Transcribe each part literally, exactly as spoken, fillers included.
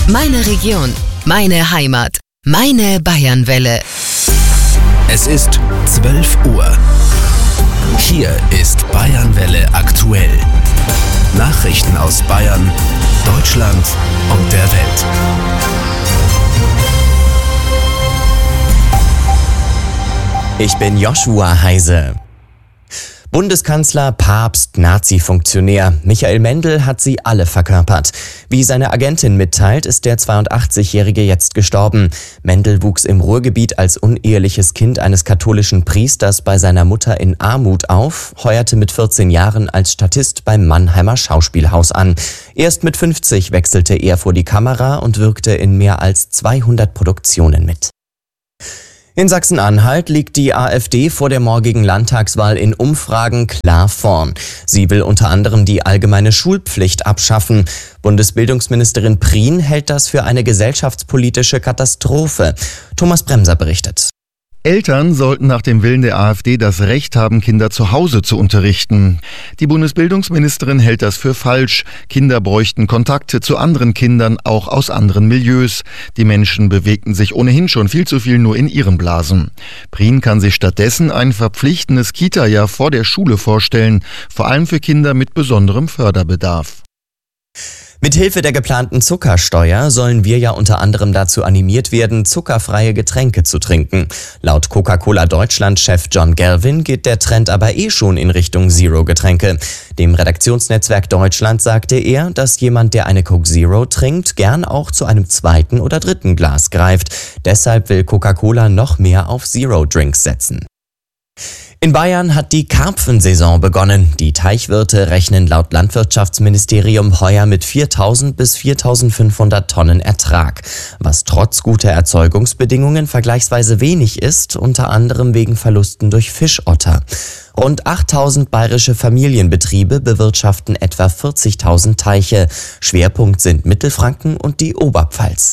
Meine Region, meine Heimat, meine Bayernwelle. Es ist zwölf Uhr. Hier ist Bayernwelle aktuell. Nachrichten aus Bayern, Deutschland und der Welt. Ich bin Joshua Heise. Bundeskanzler, Papst, Nazi-Funktionär. Michael Mendel hat sie alle verkörpert. Wie seine Agentin mitteilt, ist der zweiundachtzigjährige jetzt gestorben. Mendel wuchs im Ruhrgebiet als uneheliches Kind eines katholischen Priesters bei seiner Mutter in Armut auf, heuerte mit vierzehn Jahren als Statist beim Mannheimer Schauspielhaus an. Erst mit fünfzig wechselte er vor die Kamera und wirkte in mehr als zweihundert Produktionen mit. In Sachsen-Anhalt liegt die AfD vor der morgigen Landtagswahl in Umfragen klar vorn. Sie will unter anderem die allgemeine Schulpflicht abschaffen. Bundesbildungsministerin Prien hält das für eine gesellschaftspolitische Katastrophe. Thomas Bremser berichtet. Eltern sollten nach dem Willen der AfD das Recht haben, Kinder zu Hause zu unterrichten. Die Bundesbildungsministerin hält das für falsch. Kinder bräuchten Kontakte zu anderen Kindern, auch aus anderen Milieus. Die Menschen bewegten sich ohnehin schon viel zu viel nur in ihren Blasen. Prien kann sich stattdessen ein verpflichtendes Kita-Jahr vor der Schule vorstellen, vor allem für Kinder mit besonderem Förderbedarf. Mithilfe der geplanten Zuckersteuer sollen wir ja unter anderem dazu animiert werden, zuckerfreie Getränke zu trinken. Laut Coca-Cola Deutschland-Chef John Galvin geht der Trend aber eh schon in Richtung Zero-Getränke. Dem Redaktionsnetzwerk Deutschland sagte er, dass jemand, der eine Coke Zero trinkt, gern auch zu einem zweiten oder dritten Glas greift. Deshalb will Coca-Cola noch mehr auf Zero-Drinks setzen. In Bayern hat die Karpfensaison begonnen. Die Teichwirte rechnen laut Landwirtschaftsministerium heuer mit viertausend bis viertausendfünfhundert Tonnen Ertrag, was trotz guter Erzeugungsbedingungen vergleichsweise wenig ist, unter anderem wegen Verlusten durch Fischotter. Rund achttausend bayerische Familienbetriebe bewirtschaften etwa vierzigtausend Teiche. Schwerpunkt sind Mittelfranken und die Oberpfalz.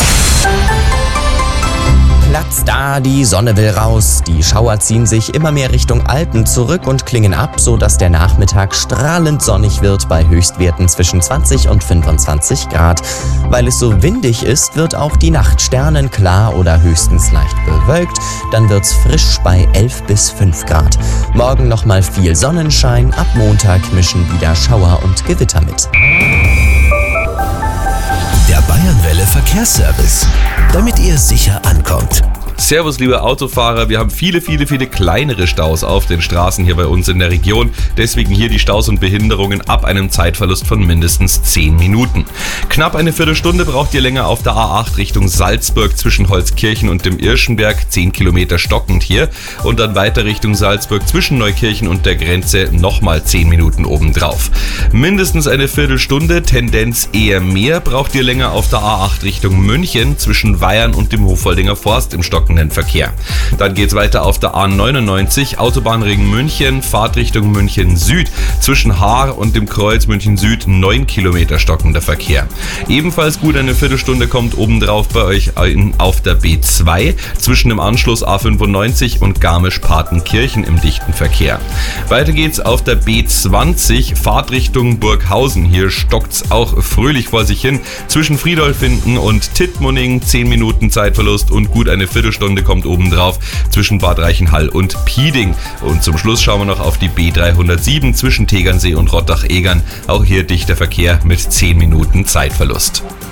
Platz da, die Sonne will raus. Die Schauer ziehen sich immer mehr Richtung Alpen zurück und klingen ab, sodass der Nachmittag strahlend sonnig wird bei Höchstwerten zwischen zwanzig und fünfundzwanzig Grad. Weil es so windig ist, wird auch die Nacht sternenklar oder höchstens leicht bewölkt. Dann wird's frisch bei elf bis fünf Grad. Morgen nochmal viel Sonnenschein, ab Montag mischen wieder Schauer und Gewitter mit. Der Bayernwelle Verkehrsservice, damit ihr sicher ankommt. Servus, liebe Autofahrer. Wir haben viele, viele, viele kleinere Staus auf den Straßen hier bei uns in der Region. Deswegen hier die Staus und Behinderungen ab einem Zeitverlust von mindestens zehn Minuten. Knapp eine Viertelstunde braucht ihr länger auf der A acht Richtung Salzburg zwischen Holzkirchen und dem Irschenberg. zehn Kilometer stockend hier. Und dann weiter Richtung Salzburg zwischen Neukirchen und der Grenze nochmal zehn Minuten obendrauf. Mindestens eine Viertelstunde, Tendenz eher mehr, braucht ihr länger auf der A acht Richtung München zwischen Weyern und dem Hofoldinger Forst im Stocken. Verkehr. Dann geht's weiter auf der A neunundneunzig, Autobahnring München, Fahrtrichtung München Süd, zwischen Haar und dem Kreuz München Süd neun Kilometer stockender Verkehr. Ebenfalls gut eine Viertelstunde kommt obendrauf bei euch auf der B zwei, zwischen dem Anschluss A fünfundneunzig und Garmisch-Partenkirchen im dichten Verkehr. Weiter geht's auf der B zwanzig, Fahrtrichtung Burghausen. Hier stockt's auch fröhlich vor sich hin, zwischen Friedolfinden und Tittmoning, zehn Minuten Zeitverlust und gut eine Viertelstunde Stunde kommt obendrauf zwischen Bad Reichenhall und Pieding. Und zum Schluss schauen wir noch auf die B dreihundertsieben zwischen Tegernsee und Rottach-Egern. Auch hier dichter Verkehr mit zehn Minuten Zeitverlust.